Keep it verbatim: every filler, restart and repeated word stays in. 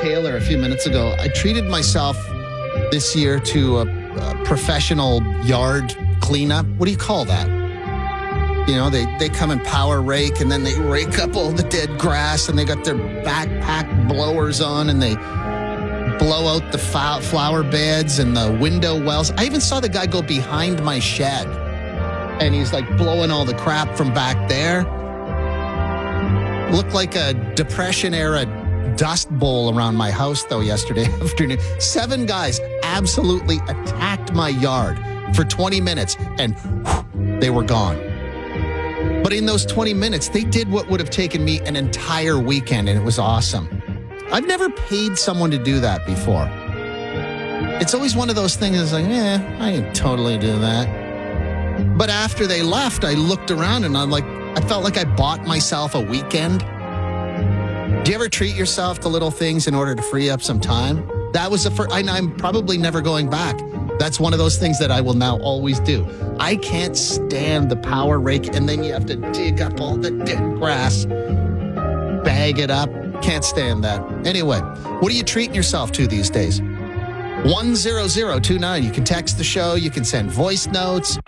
Taylor a few minutes ago. I treated myself this year to a, a professional yard cleanup. What do you call that? You know, they, they come and power rake, and then they rake up all the dead grass, and they got their backpack blowers on, and they blow out the flower beds and the window wells. I even saw the guy go behind my shed, and he's like blowing all the crap from back there. Looked like a Depression-era dust bowl around my house, though, yesterday afternoon. Seven guys absolutely attacked my yard for twenty minutes, and whew, they were gone. But in those twenty minutes, they did what would have taken me an entire weekend, and it was awesome. I've never paid someone to do that before. It's always one of those things that's like, eh, I can totally do that. But after they left, I looked around and I'm like, I felt like I bought myself a weekend. Do you ever treat yourself to little things in order to free up some time? That was the first, and I'm probably never going back. That's one of those things that I will now always do. I can't stand the power rake, and then you have to dig up all the dead grass, bag it up. Can't stand that. Anyway, what are you treating yourself to these days? one zero zero two nine. You can text the show. You can send voice notes.